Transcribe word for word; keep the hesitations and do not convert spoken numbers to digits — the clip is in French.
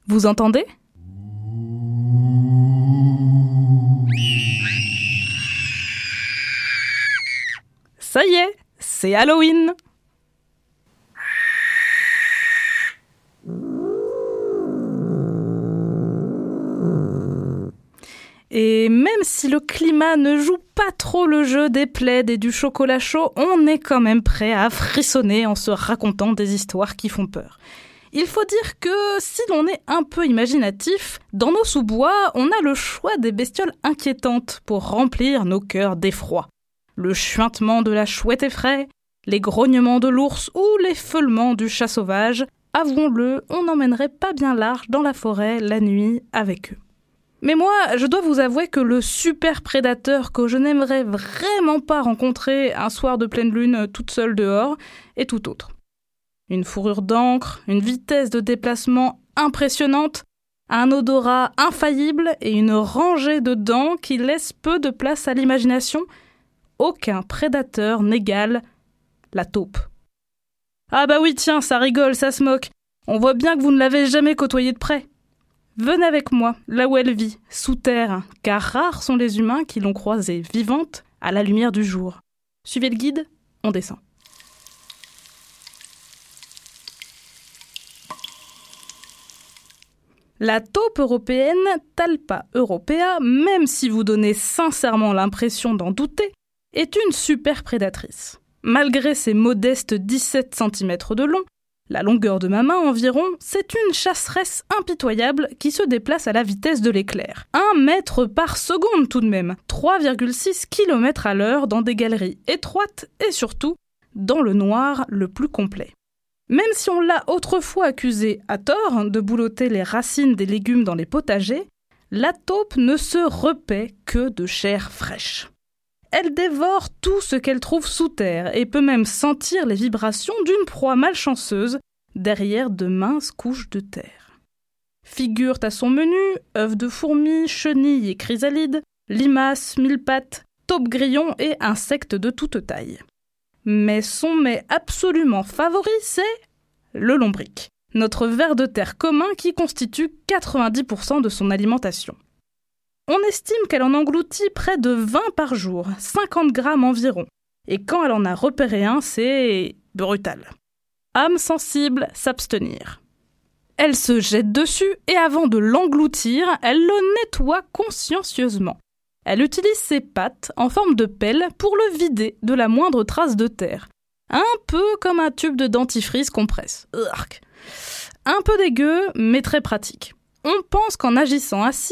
Vous entendez ? Ça y est, c'est Halloween! Et même si le climat ne joue pas trop le jeu des plaids et du chocolat chaud, on est quand même prêt à frissonner en se racontant des histoires qui font peur. Il faut dire que si l'on est un peu imaginatif, dans nos sous-bois, on a le choix des bestioles inquiétantes pour remplir nos cœurs d'effroi. Le chuintement de la chouette effraie, les grognements de l'ours ou les feulements du chat sauvage, avouons-le, on n'emmènerait pas bien large dans la forêt la nuit avec eux. Mais moi, je dois vous avouer que le super prédateur que je n'aimerais vraiment pas rencontrer un soir de pleine lune toute seule dehors est tout autre. Une fourrure d'encre, une vitesse de déplacement impressionnante, un odorat infaillible et une rangée de dents qui laissent peu de place à l'imagination, aucun prédateur n'égale la taupe. Ah bah oui, tiens, ça rigole, ça se moque. On voit bien que vous ne l'avez jamais côtoyée de près. Venez avec moi, là où elle vit, sous terre, car rares sont les humains qui l'ont croisée vivante à la lumière du jour. Suivez le guide, on descend. La taupe européenne, Talpa europea, même si vous donnez sincèrement l'impression d'en douter, est une super prédatrice. Malgré ses modestes dix-sept centimètres de long, la longueur de ma main environ, c'est une chasseresse impitoyable qui se déplace à la vitesse de l'éclair. Un mètre par seconde tout de même, trois virgule six kilomètres à l'heure dans des galeries étroites et surtout dans le noir le plus complet. Même si on l'a autrefois accusée à tort de boulotter les racines des légumes dans les potagers, la taupe ne se repaît que de chair fraîche. Elle dévore tout ce qu'elle trouve sous terre et peut même sentir les vibrations d'une proie malchanceuse derrière de minces couches de terre. Figurent à son menu œufs de fourmis, chenilles et chrysalides, limaces, mille-pattes, taupes grillons et insectes de toute taille. Mais son mets absolument favori, c'est le lombric, notre ver de terre commun qui constitue quatre-vingt-dix pour cent de son alimentation. On estime qu'elle en engloutit près de vingt par jour, cinquante grammes environ. Et quand elle en a repéré un, c'est brutal. Âme sensible, s'abstenir. Elle se jette dessus et avant de l'engloutir, elle le nettoie consciencieusement. Elle utilise ses pattes en forme de pelle pour le vider de la moindre trace de terre. Un peu comme un tube de dentifrice qu'on presse. Urk. Un peu dégueu, mais très pratique. On pense qu'en agissant ainsi,